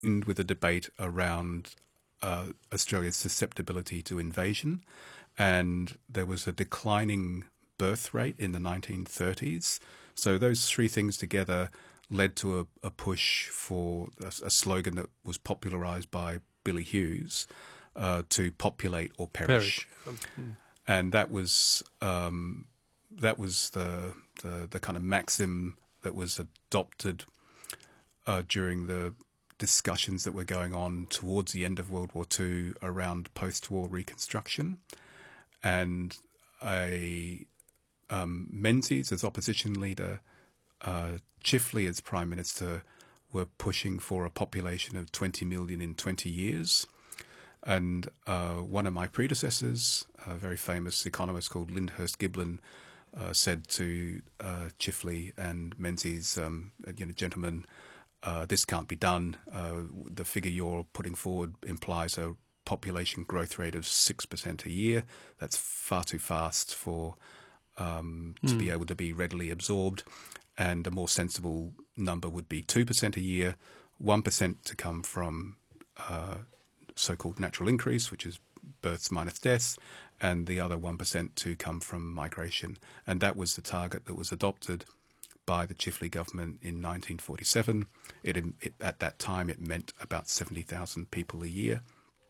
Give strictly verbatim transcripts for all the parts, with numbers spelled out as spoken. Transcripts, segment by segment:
in with a debate around uh, Australia's susceptibility to invasion, and there was a declining birth rate in the nineteen thirties. So those three things together led to a, a push for a, a slogan that was popularised by Billy Hughes uh, to populate or perish. Perish. Um, And that was um, that was the, the the kind of maxim that was adopted uh, during the discussions that were going on towards the end of World War Two around post-war reconstruction. And a um, Menzies as opposition leader, uh, Chifley as prime minister, were pushing for a population of twenty million in twenty years. And uh, one of my predecessors, a very famous economist called Lyndhurst Giblin, uh, said to uh, Chifley and Menzies, um, you know, gentlemen, uh, this can't be done. Uh, the figure you're putting forward implies a population growth rate of six percent a year. That's far too fast for um, to Mm. be able to be readily absorbed. And a more sensible number would be two percent a year, one percent to come from uh, so-called natural increase, which is births minus deaths, and the other one percent to come from migration. And that was the target that was adopted by the Chifley government in nineteen forty-seven. It, it, at that time, it meant about seventy thousand people a year.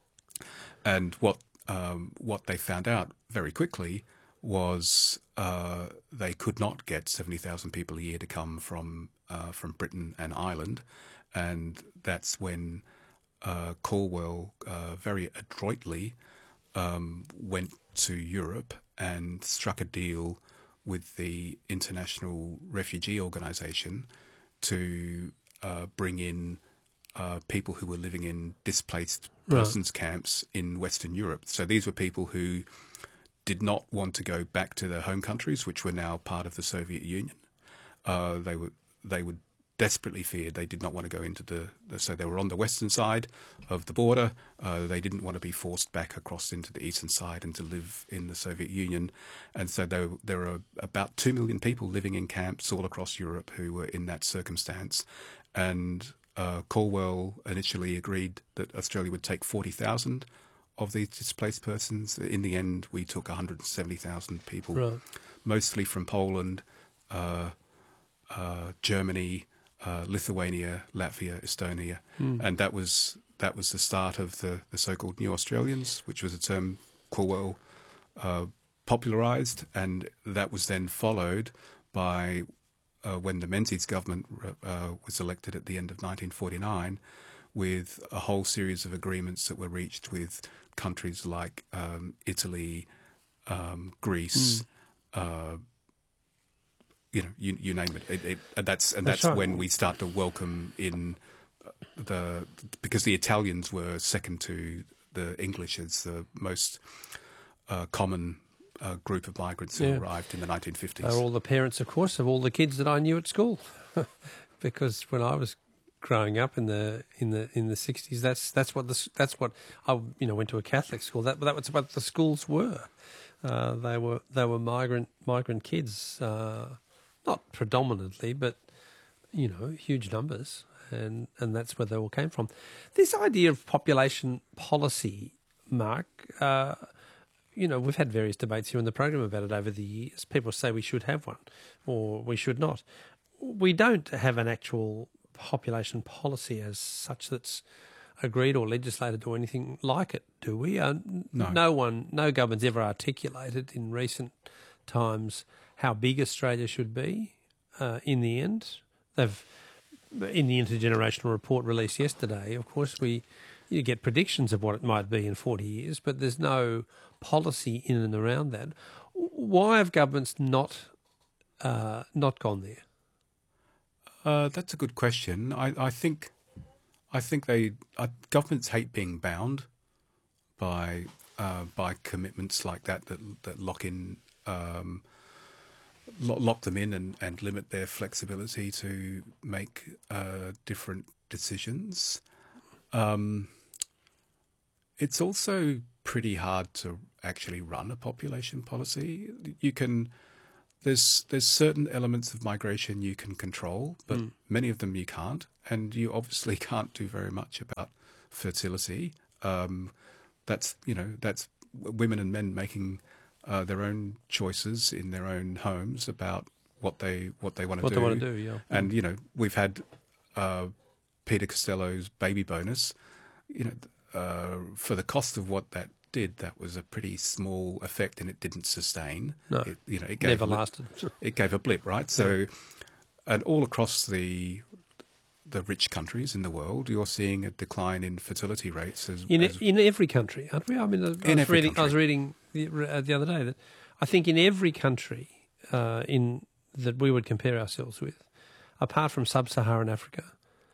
And what um, what they found out very quickly was uh, they could not get seventy thousand people a year to come from uh, from Britain and Ireland, and that's when uh, Caldwell uh, very adroitly um, went to Europe and struck a deal with the International Refugee Organization to uh, bring in uh, people who were living in displaced persons Right. camps in Western Europe. So these were people who did not want to go back to their home countries, which were now part of the Soviet Union. Uh, they were they would desperately feared they did not want to go into the, the so they were on the western side of the border. Uh, they didn't want to be forced back across into the eastern side and to live in the Soviet Union. And so there, there are about two million people living in camps all across Europe who were in that circumstance. And uh, Caldwell initially agreed that Australia would take forty thousand of these displaced persons. In the end, we took one hundred seventy thousand people, Right. mostly from Poland, uh, uh, Germany, uh, Lithuania, Latvia, Estonia, Mm. and that was that was the start of the, the so-called New Australians, which was a term Caldwell uh, popularised, and that was then followed by uh, when the Menzies government uh, was elected at the end of nineteen forty-nine, with a whole series of agreements that were reached with countries like um, Italy, um, Greece. Mm. Uh, you know, you, you name it. It, it and that's and That's that's right. when we start to welcome in the because the Italians were second to the English as the most uh, common uh, group of migrants who Yeah. arrived in the nineteen fifties. They're all the parents, of course, of all the kids that I knew at school, because when I was growing up in the in the in the sixties, that's that's what the that's what I you know went to a Catholic school. That that was what the schools were. Uh, they were they were migrant migrant kids, uh, not predominantly, but you know, huge numbers, and and that's where they all came from. This idea of population policy, Mark. Uh, You know, we've had various debates here in the program about it over the years. People say we should have one or we should not. We don't have an actual population policy as such that's agreed or legislated or anything like it, do we? Uh, No. no one, no government's ever articulated in recent times how big Australia should be uh, in the end. They've, in the intergenerational report released yesterday, of course, we you get predictions of what it might be in forty years, but there's no policy in and around that. Why have governments not uh, not gone there? Uh, that's a good question. I, I think, I think they uh, governments hate being bound by uh, by commitments like that that that lock in um, lo- lock them in and, and limit their flexibility to make uh, different decisions. Um, it's also pretty hard to actually run a population policy. You can there's there's certain elements of migration you can control, but Mm. many of them you can't, and you obviously can't do very much about fertility. Um, that's you know that's women and men making uh, their own choices in their own homes about what they what they want to What do. they want to do, yeah. And you know we've had uh, Peter Costello's baby bonus. You know, uh, for the cost of what that did, that was a pretty small effect, and it didn't sustain. No, it, you know, it gave never a blip, lasted. It gave a blip, right? So, and all across the the rich countries in the world, you're seeing a decline in fertility rates. As, In as, in every country, aren't we? I mean, I In was every reading. I was country. reading the, uh, the other day that I think in every country uh, in that we would compare ourselves with, apart from sub-Saharan Africa,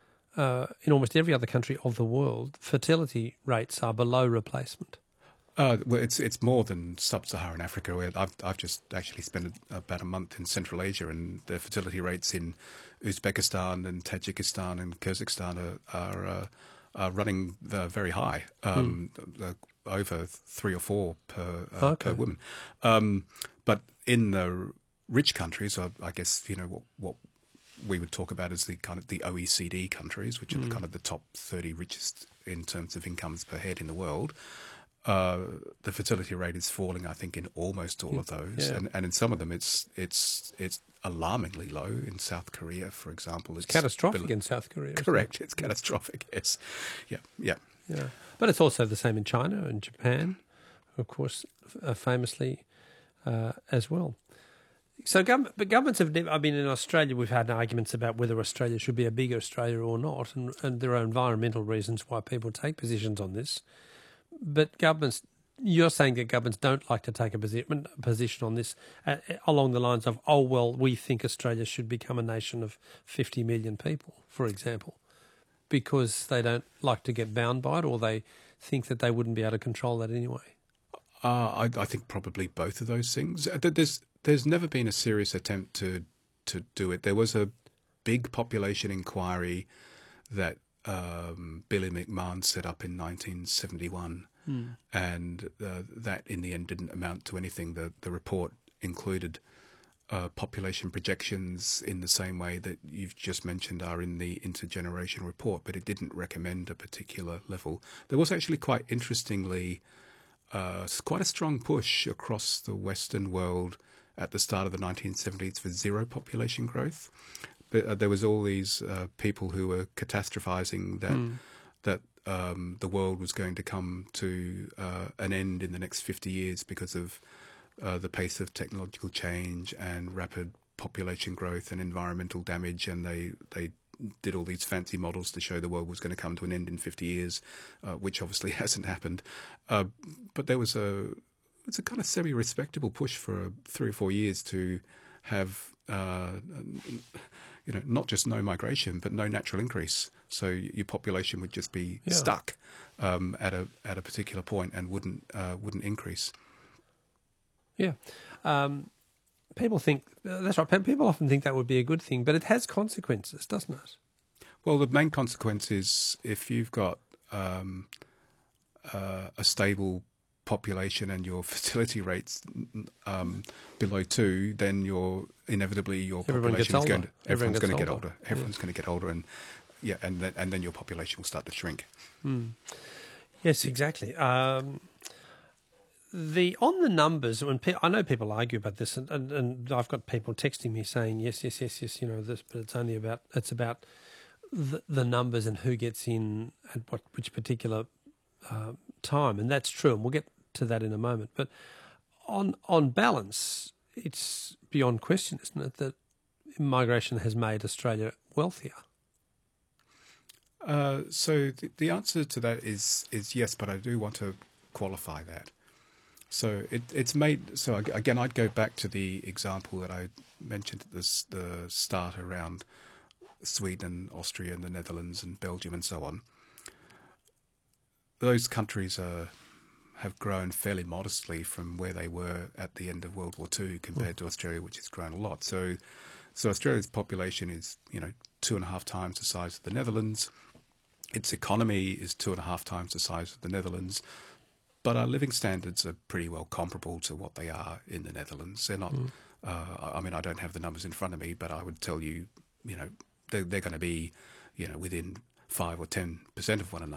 uh, in almost every other country of the world, fertility rates are below replacement. Uh, well, it's it's more than sub-Saharan Africa. Where I've I've just actually spent a, about a month in Central Asia, and the fertility rates in Uzbekistan and Tajikistan and Kyrgyzstan are are, uh, are running uh, very high, um, Hmm. uh, over three or four per uh, Okay. per woman. Um, but in the rich countries, uh, I guess you know what what we would talk about as the kind of the O E C D countries, which are Hmm. kind of the top thirty richest in terms of incomes per head in the world. Uh, the fertility rate is falling, I think, in almost all of those, Yeah. and, and in some of them, it's it's it's alarmingly low. In South Korea, for example, it's, Catastrophic below- in South Korea. isn't it? Correct, it's catastrophic. Yes, yeah, yeah. Yeah, but it's also the same in China and Japan, of course, f- uh, famously uh, as well. So, government, but governments have never. I mean, in Australia, we've had arguments about whether Australia should be a bigger Australia or not, and, and there are environmental reasons why people take positions on this. But governments, you're saying that governments don't like to take a position position on this uh, along the lines of, oh well, we think Australia should become a nation of fifty million people, for example, because they don't like to get bound by it, or they think that they wouldn't be able to control that anyway. Uh, I, I think probably both of those things. Uh, there- There's there's never been a serious attempt to to do it. There was a big population inquiry that um, Billy McMahon set up in nineteen seventy-one, and uh, that in the end didn't amount to anything. The the report included uh, population projections in the same way that you've just mentioned are in the intergeneration report, but it didn't recommend a particular level. There was actually quite interestingly uh, quite a strong push across the Western world at the start of the nineteen seventies for zero population growth. But uh, there was all these uh, people who were catastrophizing that that um, the world was going to come to uh, an end in the next fifty years because of uh, the pace of technological change and rapid population growth and environmental damage, and they they did all these fancy models to show the world was going to come to an end in fifty years, uh, which obviously hasn't happened. Uh, but there was a it's a kind of semi-respectable push for three or four years to have uh, you know not just no migration but no natural increase. So your population would just be Yeah. stuck um, at a at a particular point and wouldn't uh, wouldn't increase. Yeah. Um, people think, uh, that's right, pe- people often think that would be a good thing, but it has consequences, doesn't it? Well, the main consequence is if you've got um, uh, a stable population and your fertility rates um, below two, then you're inevitably your Everyone population gets is going older. to Everyone everyone's going to gets get older. older. Everyone's going to get older, and yeah, and then, and then your population will start to shrink. Yes, exactly. Um, the on the numbers, when pe- I know people argue about this, and, and, and I've got people texting me saying yes, yes, yes, yes, you know this, but it's only about it's about the, the numbers and who gets in at what which particular uh, time, and that's true, and we'll get to that in a moment. But on on balance, it's beyond question, isn't it, that migration has made Australia wealthier? Uh, so the, the answer to that is is yes, but I do want to qualify that. So it, it's made. So ag- again, I'd go back to the example that I mentioned at this, the start around Sweden, Austria, and the Netherlands, and Belgium, and so on. Those countries are, have grown fairly modestly from where they were at the end of World War Two compared to Australia, which has grown a lot. So, so Australia's population is, you know, two and a half times the size of the Netherlands. Its economy is two and a half times the size of the Netherlands, but our living standards are pretty well comparable to what they are in the Netherlands. They're not Uh, I mean, I don't have the numbers in front of me, but I would tell you, you know, they're, they're going to be, you know, within five or ten percent of one another.